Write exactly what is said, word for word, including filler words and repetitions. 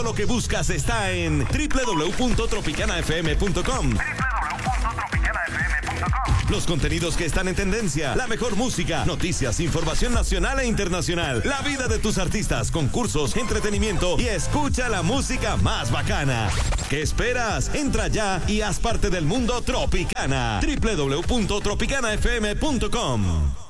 lo que buscas está en doble u doble u doble u punto tropicana f m punto com. doble u doble u doble u punto tropicana f m punto com. Los contenidos que están en tendencia, la mejor música, noticias, información nacional e internacional, la vida de tus artistas, concursos, entretenimiento y escucha la música más bacana. ¿Qué esperas? Entra ya y haz parte del mundo Tropicana. doble u doble u doble u punto tropicana f m punto com.